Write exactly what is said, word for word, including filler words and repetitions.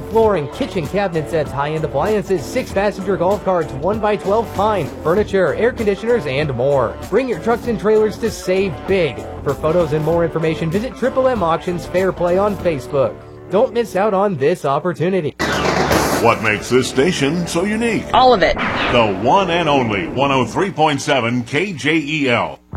flooring, kitchen cabinet sets, high-end appliances, six-passenger golf carts, one by twelve fine, furniture, air conditioners, and more. Bring your trucks and trailers to save big. For photos and more information, visit Triple M Auctions Fair Play on Facebook. Don't miss out on this opportunity. What makes this station so unique? All of it. The one and only one oh three point seven K J E L.